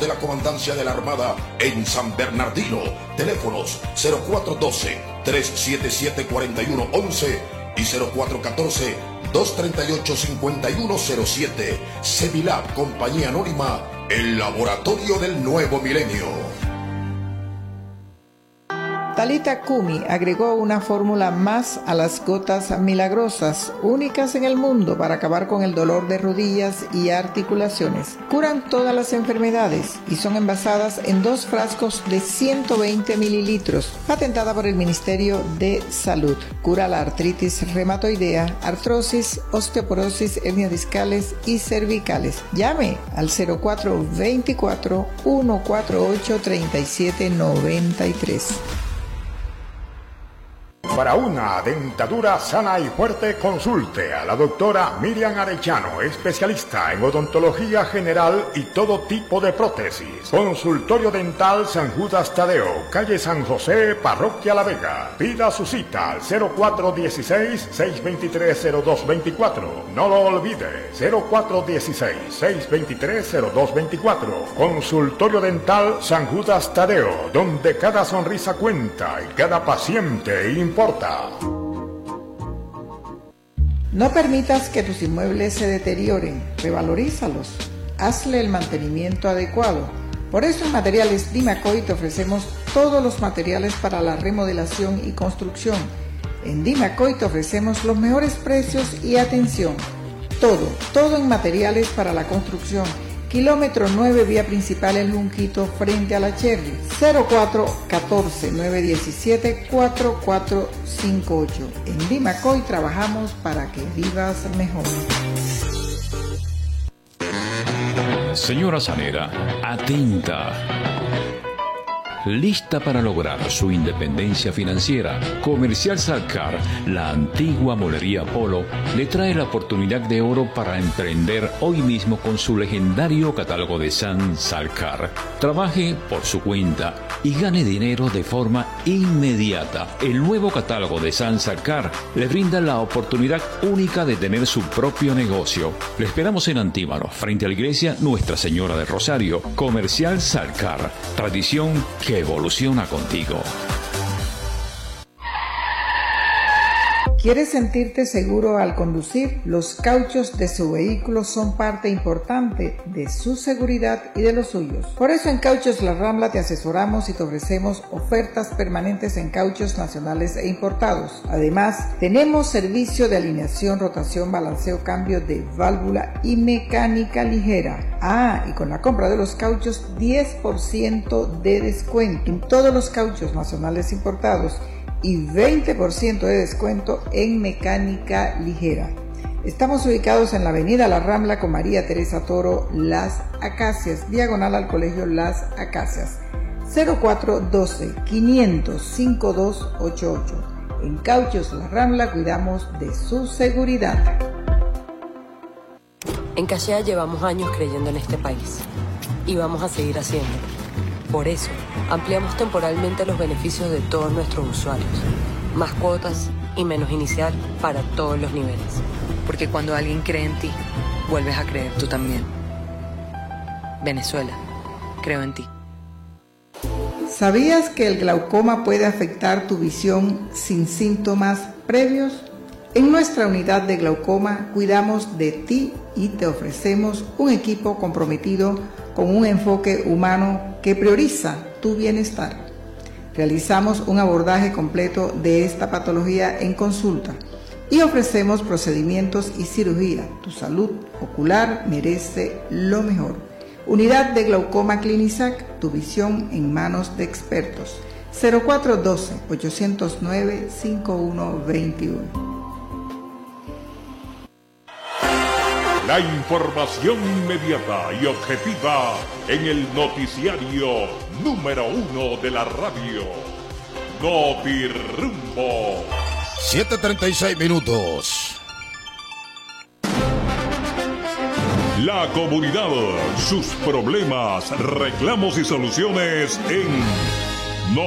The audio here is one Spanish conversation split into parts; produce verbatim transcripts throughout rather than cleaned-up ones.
de la Comandancia de la Armada en San Bernardino. Teléfonos cero cuatro uno dos, tres siete siete, cuatro uno uno uno y cero cuatro uno cuatro, dos tres ocho, cinco uno cero siete. Semilab, Compañía Anónima, el laboratorio del nuevo milenio. Talita Kumi agregó una fórmula más a las gotas milagrosas, únicas en el mundo para acabar con el dolor de rodillas y articulaciones. Curan todas las enfermedades y son envasadas en dos frascos de ciento veinte mililitros, patentada por el Ministerio de Salud. Cura la artritis reumatoidea, artrosis, osteoporosis, hernias discales y cervicales. Llame al cero cuatro dos cuatro, uno cuatro ocho, tres siete nueve tres. Para una dentadura sana y fuerte, consulte a la doctora Miriam Arellano, especialista en odontología general y todo tipo de prótesis. Consultorio Dental San Judas Tadeo, calle San José, Parroquia La Vega. Pida su cita al cero cuatro uno seis, seis dos tres, cero dos dos cuatro. No lo olvide, cero cuatro uno seis, seis dos tres, cero dos dos cuatro. Consultorio Dental San Judas Tadeo, donde cada sonrisa cuenta y cada paciente importa. No permitas que tus inmuebles se deterioren, revalorízalos, hazle el mantenimiento adecuado. Por eso en Materiales Dimacoy te ofrecemos todos los materiales para la remodelación y construcción. En Dimacoy te ofrecemos los mejores precios y atención. Todo, todo en materiales para la construcción. Kilómetro nueve, vía principal en Lunquito, frente a la Cherry. Cero cuatro uno cuatro, nueve uno siete, cuatro cuatro cinco ocho. En Dimacoy trabajamos para que vivas mejor. Señora Sanera, atenta. Lista para lograr su independencia financiera, Comercial Salcar, la antigua molería Polo, le trae la oportunidad de oro para emprender hoy mismo con su legendario catálogo de San Salcar. Trabaje por su cuenta y gane dinero de forma inmediata. El nuevo catálogo de San Salcar le brinda la oportunidad única de tener su propio negocio. Le esperamos en Antímano, frente a la iglesia Nuestra Señora de Rosario. Comercial Salcar, tradición que evoluciona contigo. ¿Quieres sentirte seguro al conducir? Los cauchos de su vehículo son parte importante de su seguridad y de los suyos. Por eso en Cauchos La Rambla te asesoramos y te ofrecemos ofertas permanentes en cauchos nacionales e importados. Además, tenemos servicio de alineación, rotación, balanceo, cambio de válvula y mecánica ligera. Ah, y con la compra de los cauchos, diez por ciento de descuento en todos los cauchos nacionales e importados y veinte por ciento de descuento en mecánica ligera. Estamos ubicados en la avenida La Rambla con María Teresa Toro, Las Acacias, diagonal al Colegio Las Acacias. Cero cuatro uno dos, quinientos, cincuenta y dos ochenta y ocho. En Cauchos La Rambla cuidamos de su seguridad. En Cachea llevamos años creyendo en este país y vamos a seguir haciéndolo. Por eso, ampliamos temporalmente los beneficios de todos nuestros usuarios. Más cuotas y menos inicial para todos los niveles. Porque cuando alguien cree en ti, vuelves a creer tú también. Venezuela, creo en ti. ¿Sabías que el glaucoma puede afectar tu visión sin síntomas previos? En nuestra unidad de glaucoma cuidamos de ti y te ofrecemos un equipo comprometido con un enfoque humano que prioriza tu bienestar. Realizamos un abordaje completo de esta patología en consulta y ofrecemos procedimientos y cirugía. Tu salud ocular merece lo mejor. Unidad de Glaucoma Clinisac, tu visión en manos de expertos. cero cuatro uno dos, ocho cero nueve, cinco uno dos uno. La información inmediata y objetiva en el noticiario número uno de la radio. Notirrumbo. siete treinta y seis minutos. La comunidad, sus problemas, reclamos y soluciones en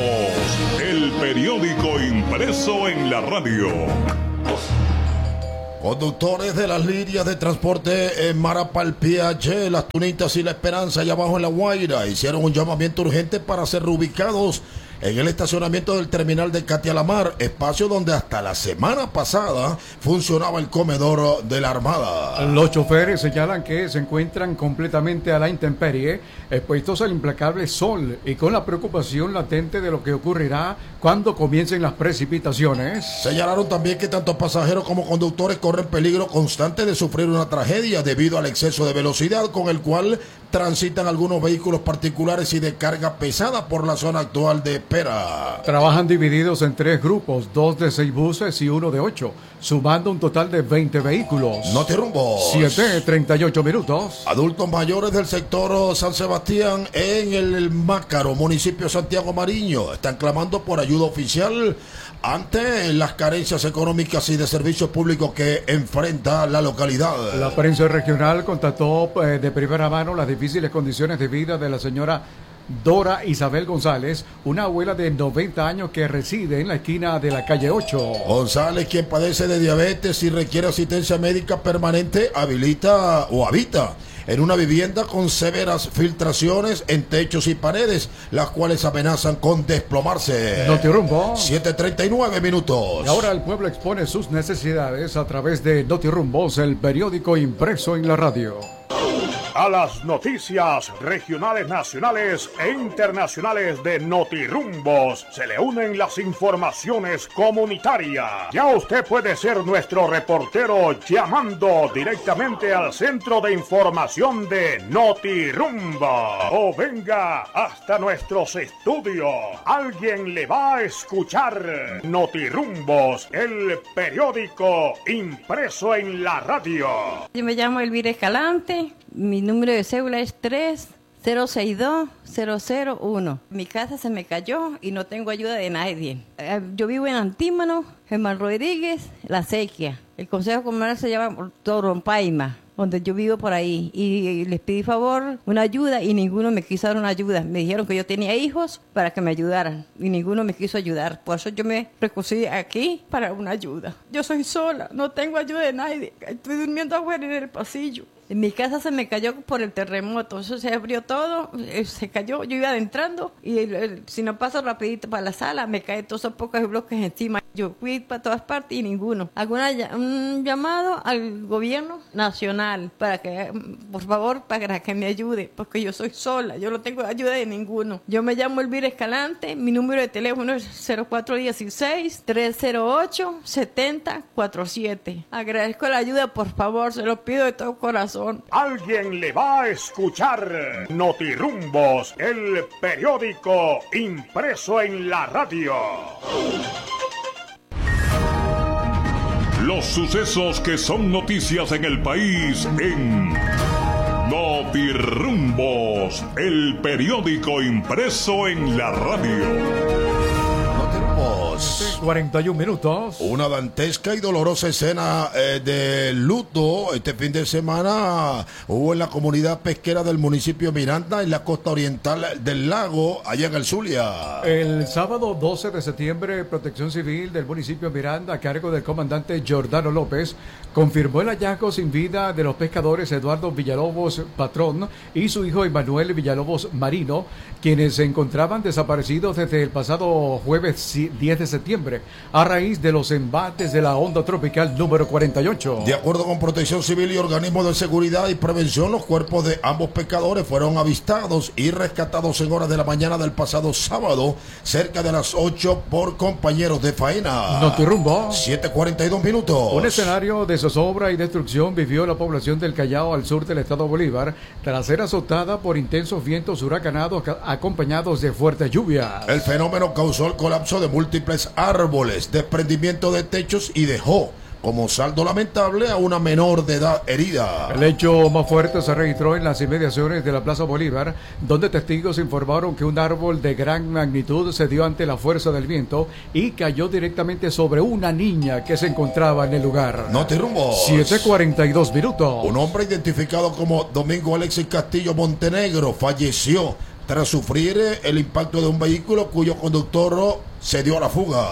Notirrumbos, el periódico impreso en la radio. Conductores de las líneas de transporte en Marapalpiache, Las Tunitas y La Esperanza, allá abajo en La Guaira, hicieron un llamamiento urgente para ser reubicados en el estacionamiento del terminal de Catialamar, espacio donde hasta la semana pasada funcionaba el comedor de la Armada. Los choferes señalan que se encuentran completamente a la intemperie, expuestos al implacable sol y con la preocupación latente de lo que ocurrirá cuando comiencen las precipitaciones. Señalaron también que tanto pasajeros como conductores corren peligro constante de sufrir una tragedia debido al exceso de velocidad con el cual transitan algunos vehículos particulares y de carga pesada por la zona actual de Pera. Trabajan divididos en tres grupos, dos de seis buses y uno de ocho, sumando un total de veinte vehículos. Notirumbos. siete treinta y ocho minutos. Adultos mayores del sector San Sebastián en el Mácaro, municipio de Santiago Mariño, están clamando por ayuda oficial ante las carencias económicas y de servicios públicos que enfrenta la localidad. La prensa regional contactó eh, de primera mano las difíciles condiciones de vida de la señora Dora Isabel González, una abuela de noventa años que reside en la esquina de la calle ocho. González, quien padece de diabetes y requiere asistencia médica permanente, habilita o habita en una vivienda con severas filtraciones en techos y paredes, las cuales amenazan con desplomarse. Notirumbo. siete treinta y nueve minutos. Y ahora el pueblo expone sus necesidades a través de Notirumbos, el periódico impreso en la radio. A las noticias regionales, nacionales e internacionales de Notirumbos se le unen las informaciones comunitarias. Ya usted puede ser nuestro reportero llamando directamente al centro de información de Notirumbo o venga hasta nuestros estudios. Alguien le va a escuchar. Notirumbos, el periódico impreso en la radio. Yo me llamo Elvira Escalante. Mi número de cédula es tres cero seis dos cero cero uno. Mi casa se me cayó y no tengo ayuda de nadie. Yo vivo en Antímano, Germán Rodríguez, La Sequia. El Consejo Comunal se llama Torompaima, donde yo vivo por ahí. Y les pedí favor, una ayuda, y ninguno me quiso dar una ayuda. Me dijeron que yo tenía hijos para que me ayudaran, y ninguno me quiso ayudar. Por eso yo me recurrí aquí para una ayuda. Yo soy sola, no tengo ayuda de nadie. Estoy durmiendo afuera en el pasillo. En mi casa se me cayó por el terremoto, eso se abrió todo, se cayó, yo iba adentrando y el, el, si no paso rapidito para la sala, me caen todos esos pocos bloques encima. Yo fui para todas partes y ninguno. Hago una, un llamado al gobierno nacional para que, por favor, para que me ayude, porque yo soy sola, yo no tengo ayuda de ninguno. Yo me llamo Elvira Escalante, mi número de teléfono es cero cuatro uno seis, tres cero ocho, siete cero cuatro siete. Agradezco la ayuda, por favor, se lo pido de todo corazón. Alguien le va a escuchar. Notirumbos, el periódico impreso en la radio. Los sucesos que son noticias en el país en Notirumbos, el periódico impreso en la radio. cuarenta y un minutos. Una dantesca y dolorosa escena eh, de luto este fin de semana hubo en la comunidad pesquera del municipio Miranda, en la costa oriental del lago, allá en el Zulia. El sábado doce de septiembre, Protección Civil del municipio Miranda, a cargo del comandante Jordano López, confirmó el hallazgo sin vida de los pescadores Eduardo Villalobos Patrón y su hijo Emanuel Villalobos Marino, quienes se encontraban desaparecidos desde el pasado jueves diez de septiembre, a raíz de los embates de la onda tropical número cuarenta y ocho. De acuerdo con Protección Civil y organismos de seguridad y prevención, los cuerpos de ambos pescadores fueron avistados y rescatados en horas de la mañana del pasado sábado, cerca de las ocho, por compañeros de faena. Notirumbo. siete cuarenta y dos minutos. Un escenario de zozobra y destrucción vivió la población del Callao, al sur del estado Bolívar, tras ser azotada por intensos vientos huracanados acompañados de fuertes lluvias. El fenómeno causó el colapso de múltiples árboles, desprendimiento de techos y dejó como saldo lamentable a una menor de edad herida. El hecho más fuerte se registró en las inmediaciones de la Plaza Bolívar, donde testigos informaron que un árbol de gran magnitud se dio ante la fuerza del viento y cayó directamente sobre una niña que se encontraba en el lugar. Notirumbos. siete cuarenta y dos minutos. Un hombre identificado como Domingo Alexis Castillo Montenegro falleció tras sufrir el impacto de un vehículo cuyo conductor se dio a la fuga.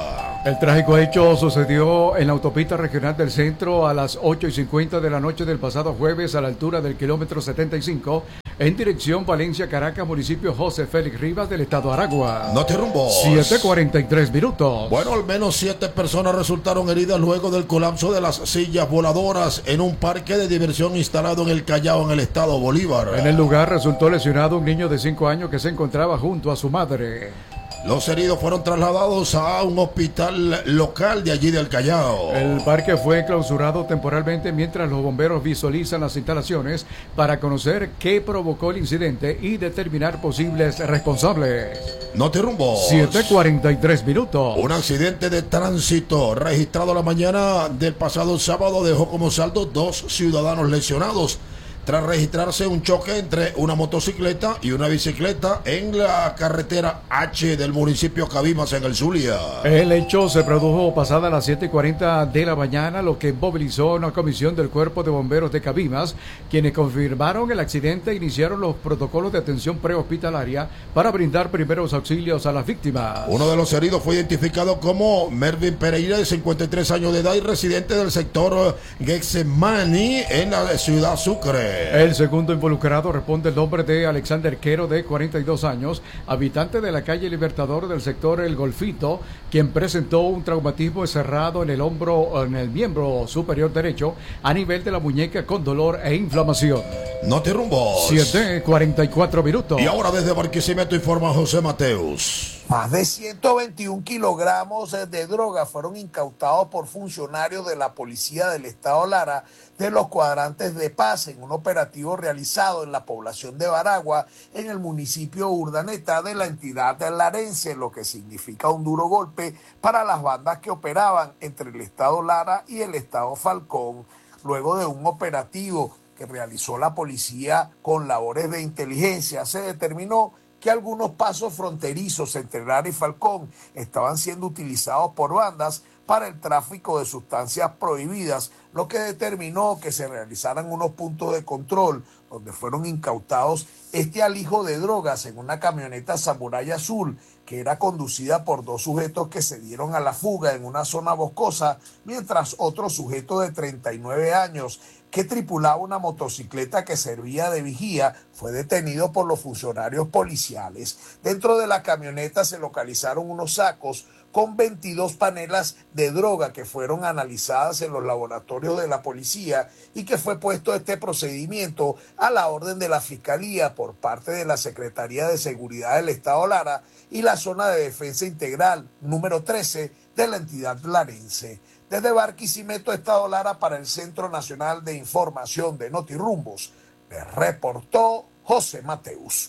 El trágico hecho sucedió en la autopista regional del centro a las ocho y cincuenta de la noche del pasado jueves a la altura del kilómetro setenta y cinco en dirección Valencia-Caracas, municipio José Félix Rivas del estado Aragua. No te rumbo. siete cuarenta y tres minutos. Bueno, al menos siete personas resultaron heridas luego del colapso de las sillas voladoras en un parque de diversión instalado en el Callao, en el estado Bolívar. En el lugar resultó lesionado un niño de cinco años que se encontraba junto a su madre. Los heridos fueron trasladados a un hospital local de allí del Callao. El parque fue clausurado temporalmente mientras los bomberos visualizan las instalaciones para conocer qué provocó el incidente y determinar posibles responsables. No te rumbo. siete cuarenta y tres minutos. Un accidente de tránsito registrado la mañana del pasado sábado dejó como saldo dos ciudadanos lesionados, tras registrarse un choque entre una motocicleta y una bicicleta en la carretera H del municipio Cabimas, en el Zulia. El hecho se produjo pasada las siete y cuarenta de la mañana, lo que movilizó una comisión del Cuerpo de Bomberos de Cabimas, quienes confirmaron el accidente e iniciaron los protocolos de atención prehospitalaria para brindar primeros auxilios a las víctimas. Uno de los heridos fue identificado como Mervin Pereira, de cincuenta y tres años de edad y residente del sector Getsemani en la ciudad Sucre. El segundo involucrado responde el nombre de Alexander Quero, de cuarenta y dos años, habitante de la calle Libertador del sector El Golfito, quien presentó un traumatismo cerrado en el hombro, en el miembro superior derecho, a nivel de la muñeca, con dolor e inflamación. No te rumbos. siete cuarenta y cuatro minutos. Y ahora desde Barquisimeto informa José Mateus. Más de ciento veintiún kilogramos de droga fueron incautados por funcionarios de la policía del estado Lara de los cuadrantes de paz en un operativo realizado en la población de Baragua, en el municipio Urdaneta de la entidad larense, lo que significa un duro golpe para las bandas que operaban entre el estado Lara y el estado Falcón. Luego de un operativo que realizó la policía con labores de inteligencia, se determinó que algunos pasos fronterizos entre Lara y Falcón estaban siendo utilizados por bandas para el tráfico de sustancias prohibidas, lo que determinó que se realizaran unos puntos de control donde fueron incautados este alijo de drogas en una camioneta Samurai azul que era conducida por dos sujetos que se dieron a la fuga en una zona boscosa, mientras otro sujeto de treinta y nueve años que tripulaba una motocicleta que servía de vigía fue detenido por los funcionarios policiales. Dentro de la camioneta se localizaron unos sacos con veintidós panelas de droga que fueron analizadas en los laboratorios de la policía y que fue puesto este procedimiento a la orden de la Fiscalía por parte de la Secretaría de Seguridad del Estado Lara y la Zona de Defensa Integral número trece de la entidad larense. Desde Barquisimeto, Estado Lara, para el Centro Nacional de Información de Notirumbos, les reportó José Mateus.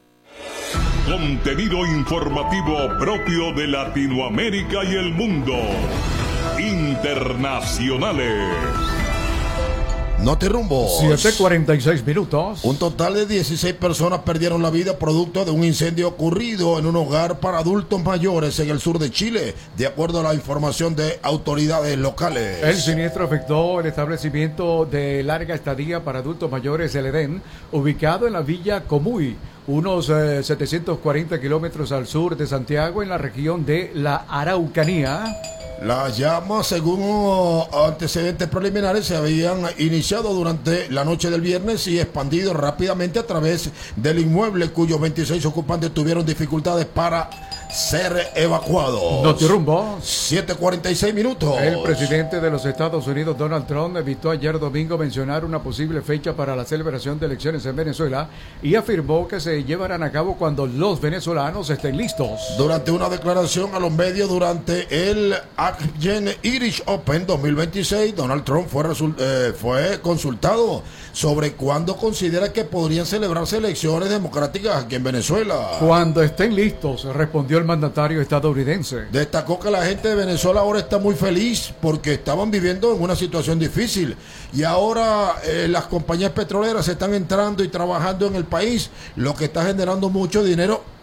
Contenido informativo propio de Latinoamérica y el mundo. Internacionales. No te rumbos. siete cuarenta y seis minutos. Un total de dieciséis personas perdieron la vida producto de un incendio ocurrido en un hogar para adultos mayores en el sur de Chile, de acuerdo a la información de autoridades locales. El siniestro afectó el establecimiento de larga estadía para adultos mayores El Edén, ubicado en la villa Comuy, unos eh, setecientos cuarenta kilómetros al sur de Santiago, en la región de la Araucanía. Las llamas, según antecedentes preliminares, se habían iniciado durante la noche del viernes y expandido rápidamente a través del inmueble, cuyos veintiséis ocupantes tuvieron dificultades para ser evacuados. Notirumbo. siete cuarenta y seis minutos. El presidente de los Estados Unidos, Donald Trump, evitó ayer domingo mencionar una posible fecha para la celebración de elecciones en Venezuela y afirmó que se llevarán a cabo cuando los venezolanos estén listos. Durante una declaración a los medios durante el Agent Irish Open dos mil veintiséis, Donald Trump fue, eh, fue consultado sobre cuándo considera que podrían celebrarse elecciones democráticas aquí en Venezuela. Cuando estén listos, respondió el mandatario estadounidense. Destacó que la gente de Venezuela ahora está muy feliz porque estaban viviendo en una situación difícil y ahora eh, las compañías petroleras están entrando y trabajando en el país, lo que está generando mucho dinero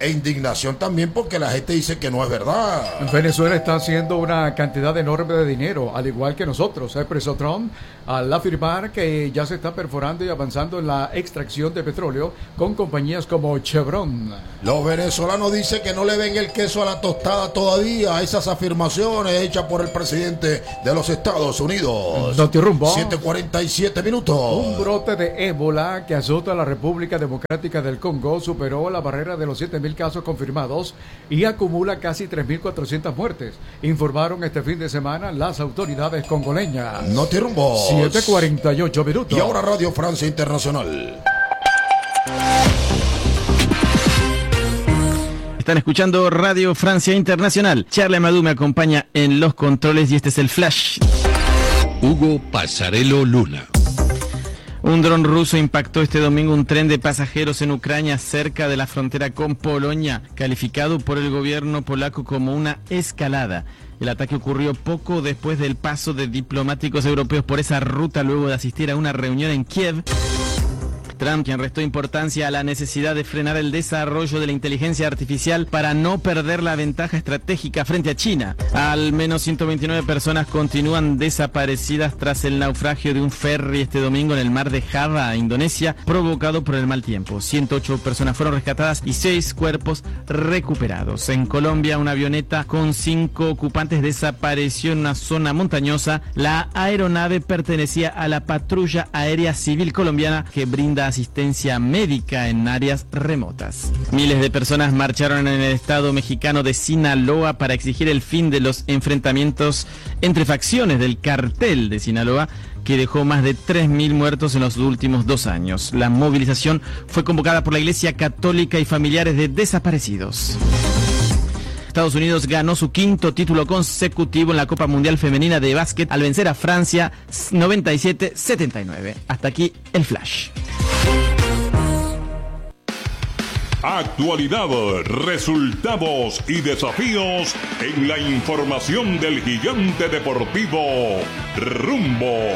e indignación también porque la gente dice que no es verdad. Venezuela está haciendo una cantidad enorme de dinero, al igual que nosotros, expresó Trump al afirmar que ya se está perforando y avanzando en la extracción de petróleo con compañías como Chevron. Los venezolanos dicen que no le ven el queso a la tostada todavía a esas afirmaciones hechas por el presidente de los Estados Unidos. Notirumbo. siete cuarenta y siete minutos. Un brote de ébola que azota a la República Democrática del Congo superó la barrera de los siete mil casos confirmados y acumula casi tres mil cuatrocientas muertes, informaron este fin de semana las autoridades congoleñas. Notirumbo. siete cuarenta y ocho minutos. Y ahora Radio Francia Internacional. Están escuchando Radio Francia Internacional. Charlie Amadou me acompaña en los controles y este es el Flash. Hugo Pasarello Luna. Un dron ruso impactó este domingo un tren de pasajeros en Ucrania cerca de la frontera con Polonia, calificado por el gobierno polaco como una escalada. El ataque ocurrió poco después del paso de diplomáticos europeos por esa ruta luego de asistir a una reunión en Kiev. Trump, quien restó importancia a la necesidad de frenar el desarrollo de la inteligencia artificial para no perder la ventaja estratégica frente a China. Al menos ciento veintinueve personas continúan desaparecidas tras el naufragio de un ferry este domingo en el mar de Java, Indonesia, provocado por el mal tiempo. ciento ocho personas fueron rescatadas y seis cuerpos recuperados. En Colombia, una avioneta con cinco ocupantes desapareció en una zona montañosa. La aeronave pertenecía a la Patrulla Aérea Civil Colombiana que brinda asistencia médica en áreas remotas. Miles de personas marcharon en el estado mexicano de Sinaloa para exigir el fin de los enfrentamientos entre facciones del cartel de Sinaloa, que dejó más de tres mil muertos en los últimos dos años. La movilización fue convocada por la Iglesia Católica y familiares de desaparecidos. Estados Unidos ganó su quinto título consecutivo en la Copa Mundial Femenina de Básquet al vencer a Francia noventa y siete a setenta y nueve. Hasta aquí el Flash. Actualidad, resultados y desafíos en la información del gigante deportivo Rumbo.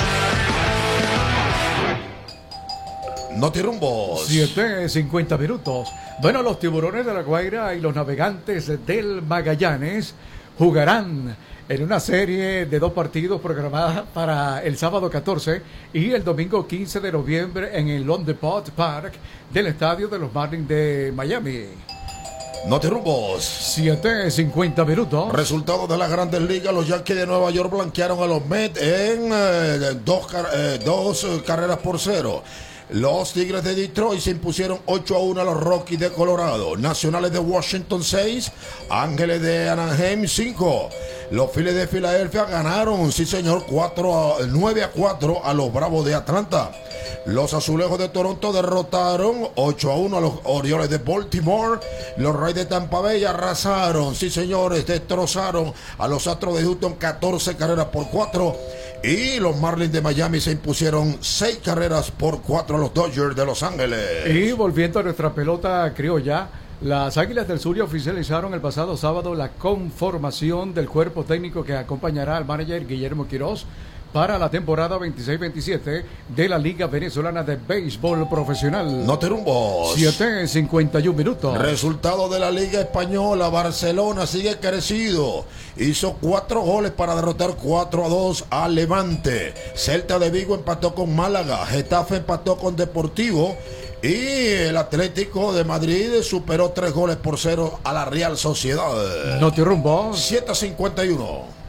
Notirumbos. siete cincuenta minutos. Bueno, los Tiburones de La Guaira y los Navegantes del Magallanes jugarán en una serie de dos partidos programadas para el sábado catorce y el domingo quince de noviembre en el On the Pot Park del estadio de los Marlins de Miami. Notirumbos. siete cincuenta minutos. Resultado de las Grandes Ligas: los Yankees de Nueva York blanquearon a los Mets en eh, dos, car- eh, dos eh, carreras por cero. Los Tigres de Detroit se impusieron ocho a uno a los Rockies de Colorado. Nacionales de Washington seis, Ángeles de Anaheim cinco. Los Phillies de Filadelfia ganaron, sí señor, nueve a cuatro a los Bravos de Atlanta. Los Azulejos de Toronto derrotaron ocho a uno a los Orioles de Baltimore. Los Rays de Tampa Bay arrasaron, sí señores, destrozaron a los Astros de Houston catorce carreras por cuatro. Y los Marlins de Miami se impusieron seis carreras por cuatro a los Dodgers de Los Ángeles. Y volviendo a nuestra pelota criolla, las Águilas del Zulia oficializaron el pasado sábado la conformación del cuerpo técnico que acompañará al manager Guillermo Quirós para la temporada veintiséis veintisiete de la Liga Venezolana de Béisbol Profesional. Notirumbos. siete cincuenta y uno minutos. Resultado de la Liga Española: Barcelona sigue crecido. Hizo cuatro goles para derrotar cuatro a dos a Levante. Celta de Vigo empató con Málaga. Getafe empató con Deportivo. Y el Atlético de Madrid superó tres goles por cero a la Real Sociedad. Notirumbos. siete cincuenta y uno.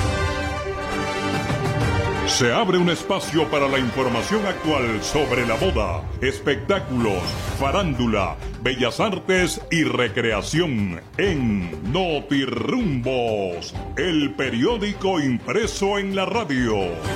Se abre un espacio para la información actual sobre la moda, espectáculos, farándula, bellas artes y recreación en Notirumbos, el periódico impreso en la radio.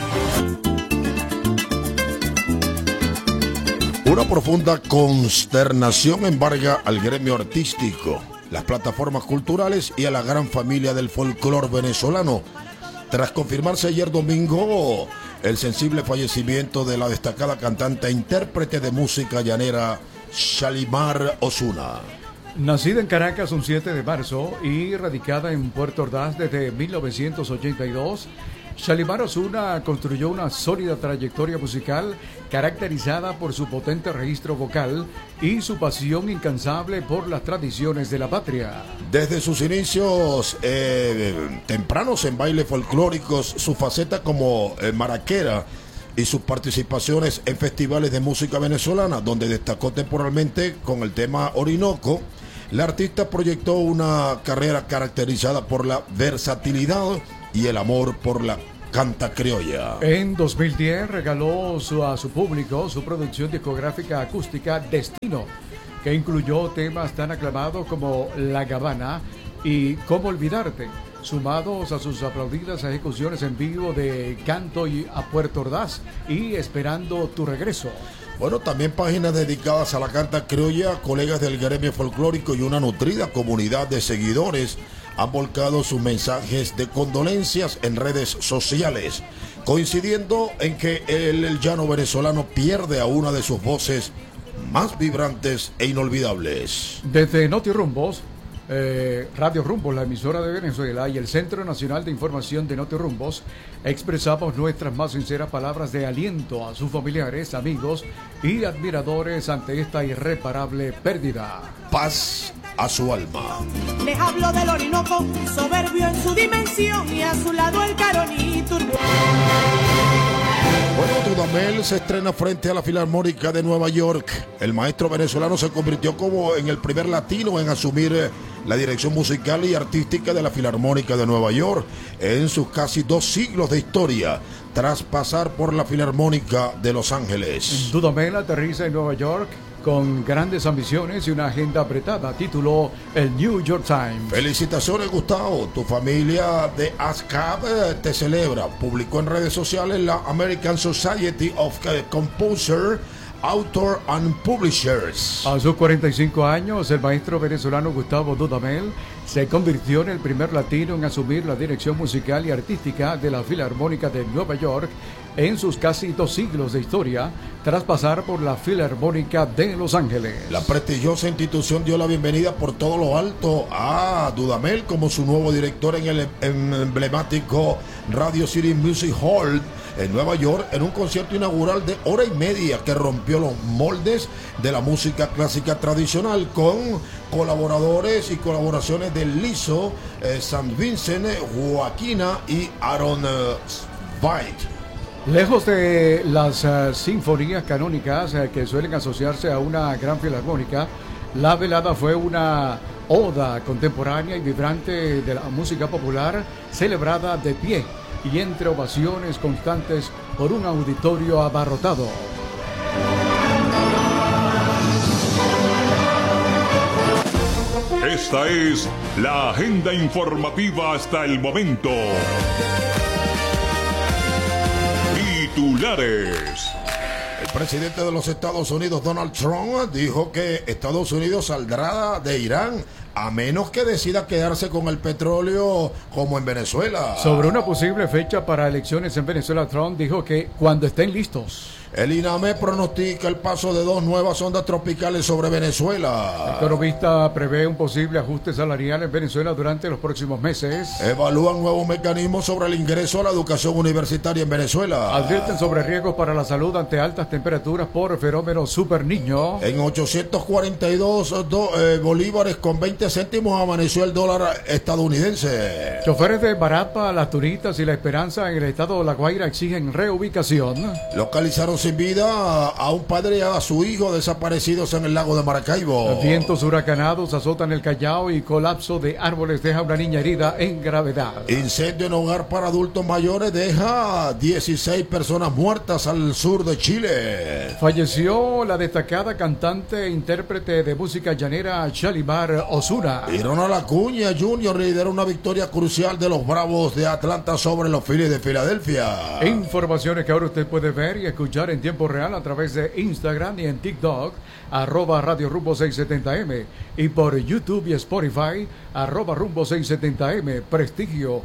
Una profunda consternación embarga al gremio artístico, las plataformas culturales y a la gran familia del folclore venezolano, tras confirmarse ayer domingo el sensible fallecimiento de la destacada cantante e intérprete de música llanera Shalimar Osuna. Nacida en Caracas un siete de marzo y radicada en Puerto Ordaz desde mil novecientos ochenta y dos, Shalimar Osuna construyó una sólida trayectoria musical caracterizada por su potente registro vocal y su pasión incansable por las tradiciones de la patria. Desde sus inicios eh, tempranos en bailes folclóricos, su faceta como eh, maraquera y sus participaciones en festivales de música venezolana, donde destacó temporalmente con el tema Orinoco, la artista proyectó una carrera caracterizada por la versatilidad y el amor por la canta criolla. En dos mil diez regaló su, a su público su producción discográfica acústica Destino, que incluyó temas tan aclamados como La Gabana y Cómo Olvidarte, sumados a sus aplaudidas ejecuciones en vivo de Canto y a Puerto Ordaz y Esperando tu Regreso. Bueno, también páginas dedicadas a la canta criolla, colegas del gremio folclórico y una nutrida comunidad de seguidores han volcado sus mensajes de condolencias en redes sociales, coincidiendo en que el, el llano venezolano pierde a una de sus voces más vibrantes e inolvidables. Desde Notirumbos, eh, Radio Rumbos, la emisora de Venezuela, y el Centro Nacional de Información de Notirumbos, expresamos nuestras más sinceras palabras de aliento a sus familiares, amigos y admiradores ante esta irreparable pérdida. Paz a su alma. Les hablo del Orinoco, soberbio en su dimensión, y a su lado el Caronito. Bueno, Dudamel se estrena frente a la Filarmónica de Nueva York. El maestro venezolano se convirtió como en el primer latino en asumir la dirección musical y artística de la Filarmónica de Nueva York en sus casi dos siglos de historia, tras pasar por la Filarmónica de Los Ángeles. Dudamel aterriza en Nueva York con grandes ambiciones y una agenda apretada, tituló el New York Times. Felicitaciones, Gustavo. Tu familia de ASCAP te celebra. Publicó en redes sociales la American Society of Composer, Author and Publishers. A sus cuarenta y cinco años, el maestro venezolano Gustavo Dudamel se convirtió en el primer latino en asumir la dirección musical y artística de la Filarmónica de Nueva York en sus casi dos siglos de historia, tras pasar por la Filarmónica de Los Ángeles. La prestigiosa institución dio la bienvenida por todo lo alto a Dudamel como su nuevo director en el emblemático Radio City Music Hall en Nueva York, en un concierto inaugural de hora y media que rompió los moldes de la música clásica tradicional, con colaboradores y colaboraciones de Lizzo, eh, Saint Vincent, Joaquina y Aaron eh, White. Lejos de las uh, sinfonías canónicas uh, que suelen asociarse a una gran filarmónica, la velada fue una oda contemporánea y vibrante de la música popular, celebrada de pie y entre ovaciones constantes por un auditorio abarrotado. Esta es la agenda informativa hasta el momento. Titulares. El presidente de los Estados Unidos, Donald Trump, dijo que Estados Unidos saldrá de Irán a menos que decida quedarse con el petróleo como en Venezuela. Sobre una posible fecha para elecciones en Venezuela, Trump dijo que cuando estén listos. El INAME pronostica el paso de dos nuevas ondas tropicales sobre Venezuela. El economista prevé un posible ajuste salarial en Venezuela durante los próximos meses. Evalúan nuevos mecanismos sobre el ingreso a la educación universitaria en Venezuela. Advierten sobre riesgos para la salud ante altas temperaturas por fenómeno Super Niño. En ochocientos cuarenta y dos do, eh, bolívares con veinte céntimos amaneció el dólar estadounidense. Choferes de Barapa, Las Turitas y La Esperanza en el estado de La Guaira exigen reubicación. Localizaron sin vida a un padre y a su hijo desaparecidos en el lago de Maracaibo. Vientos huracanados azotan el Callao y colapso de árboles deja a una niña herida en gravedad. Incendio en hogar para adultos mayores deja dieciséis personas muertas al sur de Chile. Falleció la destacada cantante e intérprete de música llanera Shalimar Osuna. Y Ronald Acuña junior lidera una victoria crucial de los Bravos de Atlanta sobre los Phillies de Filadelfia. Informaciones que ahora usted puede ver y escuchar en tiempo real a través de Instagram y en TikTok, arroba Radio Rumbo seiscientos setenta eme, y por YouTube y Spotify, arroba Rumbo seiscientos setenta eme. Prestigio,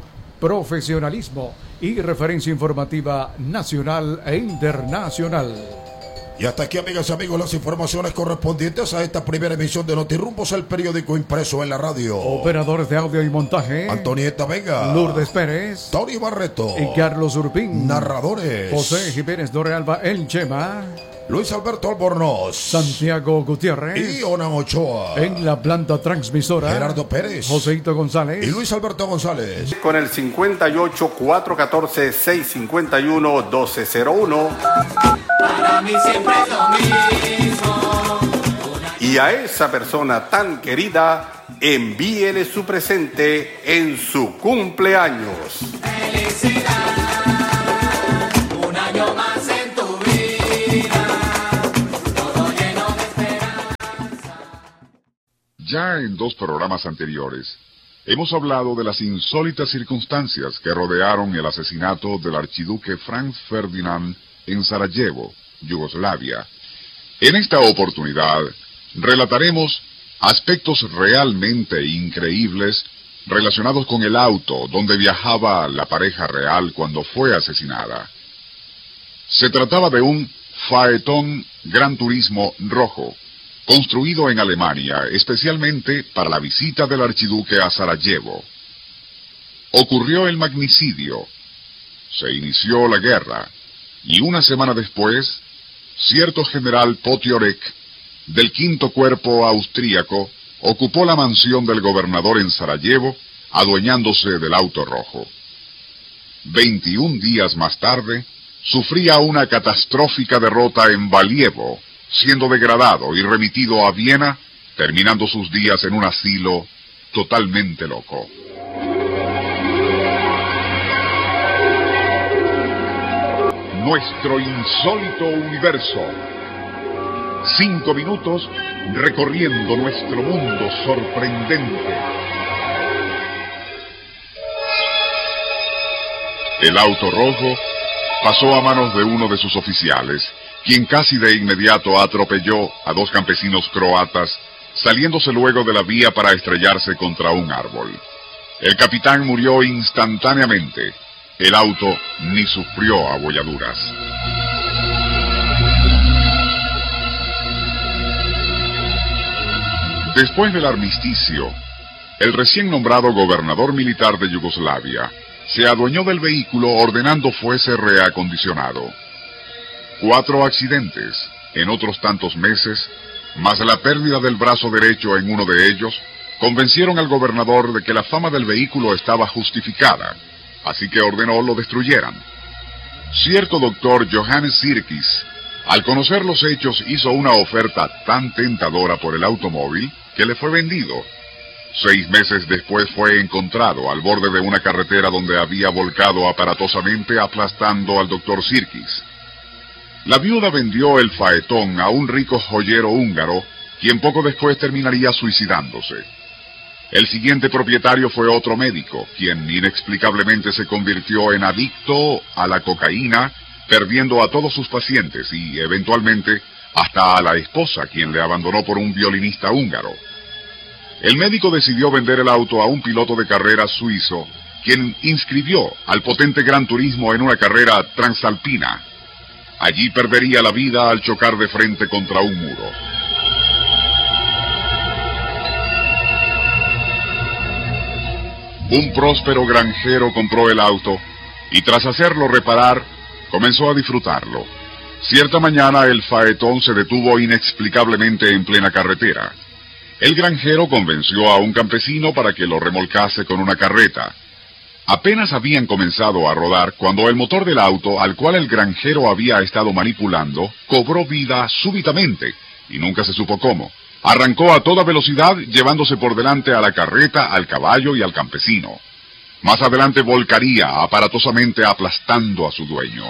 profesionalismo y referencia informativa nacional e internacional. Y hasta aquí, amigas y amigos, las informaciones correspondientes a esta primera emisión de Notirrumbos, el periódico impreso en la radio. Operadores de audio y montaje: Antonieta Vega, Lourdes Pérez, Tony Barreto y Carlos Urbín. Narradores: José Jiménez Dorrealba, El Chema, Luis Alberto Albornoz, Santiago Gutiérrez y Onan Ochoa. En la planta transmisora, Gerardo Pérez, Joseito González y Luis Alberto González. Con el cincuenta y ocho, cuatrocientos catorce, seiscientos cincuenta y uno, doce cero uno. Para mí siempre es lo mismo. Y a esa persona tan querida, envíele su presente en su cumpleaños. Felicidad, un año más en tu vida, todo lleno de esperanza. Ya en dos programas anteriores, hemos hablado de las insólitas circunstancias que rodearon el asesinato del archiduque Franz Ferdinand en Sarajevo, Yugoslavia. En esta oportunidad, relataremos aspectos realmente increíbles relacionados con el auto donde viajaba la pareja real cuando fue asesinada. Se trataba de un Phaeton Gran Turismo rojo, construido en Alemania especialmente para la visita del archiduque a Sarajevo. Ocurrió el magnicidio, se inició la guerra, y una semana después, cierto general Potiorek, del quinto cuerpo austríaco, ocupó la mansión del gobernador en Sarajevo, adueñándose del auto rojo. Veintiún días más tarde, sufría una catastrófica derrota en Valievo, siendo degradado y remitido a Viena, terminando sus días en un asilo totalmente loco. Nuestro insólito universo. Cinco minutos recorriendo nuestro mundo sorprendente. El auto rojo pasó a manos de uno de sus oficiales, quien casi de inmediato atropelló a dos campesinos croatas, saliéndose luego de la vía para estrellarse contra un árbol. El capitán murió instantáneamente. El auto ni sufrió abolladuras. Después del armisticio, el recién nombrado gobernador militar de Yugoslavia se adueñó del vehículo ordenando fuese reacondicionado. Cuatro accidentes en otros tantos meses, más la pérdida del brazo derecho en uno de ellos, convencieron al gobernador de que la fama del vehículo estaba justificada, así que ordenó lo destruyeran. Cierto doctor Johannes Sirkis, al conocer los hechos, hizo una oferta tan tentadora por el automóvil que le fue vendido. Seis meses después fue encontrado al borde de una carretera donde había volcado aparatosamente, aplastando al doctor Sirkis. La viuda vendió el Phaeton a un rico joyero húngaro, quien poco después terminaría suicidándose. El siguiente propietario fue otro médico, quien inexplicablemente se convirtió en adicto a la cocaína, perdiendo a todos sus pacientes y, eventualmente, hasta a la esposa, quien le abandonó por un violinista húngaro. El médico decidió vender el auto a un piloto de carreras suizo, quien inscribió al potente Gran Turismo en una carrera transalpina. Allí perdería la vida al chocar de frente contra un muro. Un próspero granjero compró el auto y tras hacerlo reparar, comenzó a disfrutarlo. Cierta mañana el Phaeton se detuvo inexplicablemente en plena carretera. El granjero convenció a un campesino para que lo remolcase con una carreta. Apenas habían comenzado a rodar cuando el motor del auto, al cual el granjero había estado manipulando, cobró vida súbitamente, y nunca se supo cómo. Arrancó a toda velocidad, llevándose por delante a la carreta, al caballo y al campesino. Más adelante volcaría, aparatosamente aplastando a su dueño.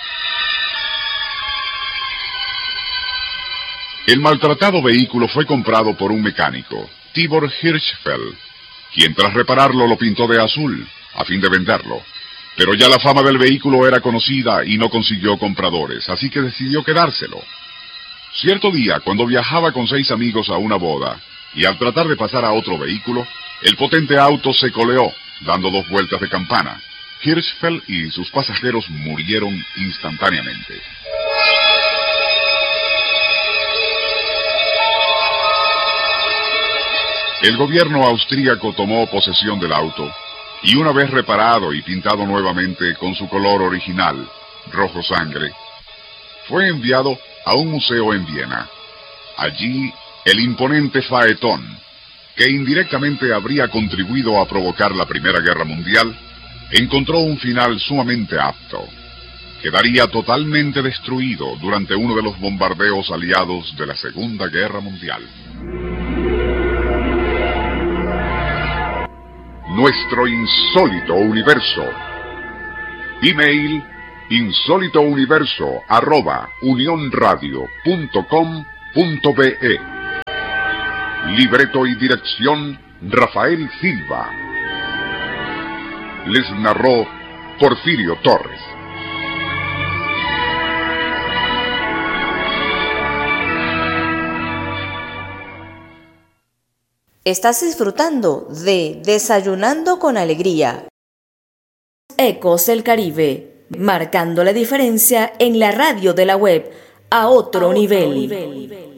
El maltratado vehículo fue comprado por un mecánico, Tibor Hirschfeld, quien tras repararlo lo pintó de azul, a fin de venderlo. Pero ya la fama del vehículo era conocida y no consiguió compradores, así que decidió quedárselo. Cierto día, cuando viajaba con seis amigos a una boda, y al tratar de pasar a otro vehículo, el potente auto se coleó, dando dos vueltas de campana. Hirschfeld y sus pasajeros murieron instantáneamente. el gobierno austríaco tomó posesión del auto y una vez reparado y pintado nuevamente con su color original, rojo sangre, fue enviado a un museo en Viena. Allí, el imponente faetón, que indirectamente habría contribuido a provocar la Primera Guerra Mundial, encontró un final sumamente apto. Quedaría totalmente destruido durante uno de los bombardeos aliados de la Segunda Guerra Mundial. Nuestro insólito universo. Email insólitouniverso arroba unionradio punto com punto be. Libreto y dirección Rafael Silva. Les narró Porfirio Torres. Estás disfrutando de Desayunando con Alegría. Ecos del Caribe, marcando la diferencia en la radio de la web a otro, a otro nivel. nivel.